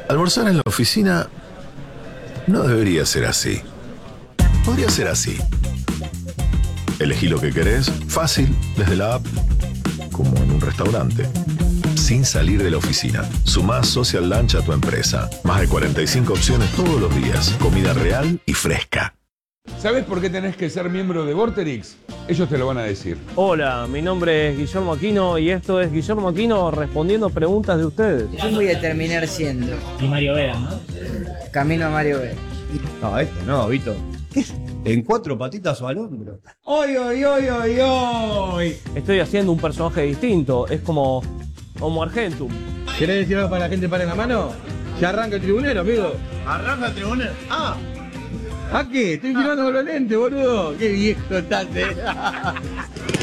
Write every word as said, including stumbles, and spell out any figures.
Almorzar en la oficina no debería ser así. Podría ser así. Elegí lo que querés, fácil, desde la app, como en un restaurante. Sin salir de la oficina. Sumás Social Lunch a tu empresa. Más de cuarenta y cinco opciones todos los días. Comida real y fresca. ¿Sabes por qué tenés que ser miembro de Vorterix? Ellos te lo van a decir. Hola, mi nombre es Guillermo Aquino y esto es Guillermo Aquino respondiendo preguntas de ustedes. ¿Quién voy a terminar siendo? Y Mario Vera, ¿no? Camino a Mario Vera. No, este no, Vito. ¿Qué es? En cuatro patitas o al hombro. ¡Oy, oy, oy, oy, oy! Estoy haciendo un personaje distinto, es como Homo Argentum. ¿Querés decir algo para la gente para en la mano? Ya arranca el tribunero, amigo. ¿Arranca el tribunal? ¡Ah! ¿A qué? Estoy filmando con los lentes, boludo. Qué viejo estás, eh.